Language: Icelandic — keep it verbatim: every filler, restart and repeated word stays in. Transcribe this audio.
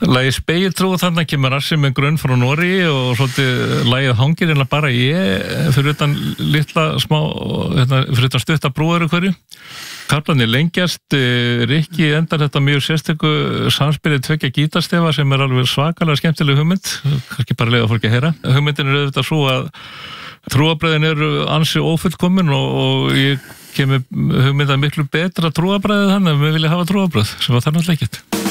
Lagið Spegiltrú, þarna kemur Rassi með grunn frá Noregi og svolítið lagið hangir hérna bara ég fyrir utan litla smá, hérna, fyrir utan stutta brúar hverju. Kaflarnir lengjast, Rikki endar þetta mjög sérstöku samspilið tveggja gítarstefa sem er alveg svakalega skemmtileg hugmynd, kannski bara leiða fólki að heyra. Hugmyndin er auðvitað svo að trúarbröðin eru ansi ófullkomin og, og ég kemur hugmynd að miklu betra trúarbröðið þannig að við vilja hafa trúarbröð sem var þar náttúrulega ekkert.